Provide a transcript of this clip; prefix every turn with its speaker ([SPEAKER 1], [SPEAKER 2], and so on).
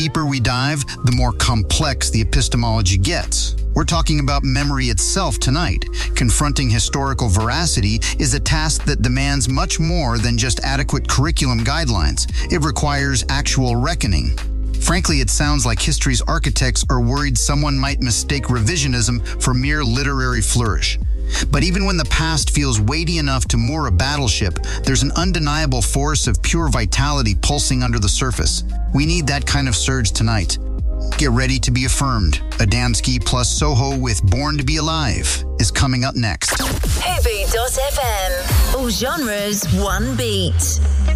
[SPEAKER 1] deeper we dive, the more complex the epistemology gets. We're talking about memory itself tonight. Confronting historical veracity is a task that demands much more than just adequate curriculum guidelines. It requires actual reckoning. Frankly, it sounds like history's architects are worried someone might mistake revisionism for mere literary flourish. But even when the past feels weighty enough to moor a battleship, there's an undeniable force of pure vitality pulsing under the surface. We need that kind of surge tonight. Get ready to be affirmed. Adamski plus Soho with Born to Be Alive is coming up next.
[SPEAKER 2] Hoobie.fm. All genres, one beat.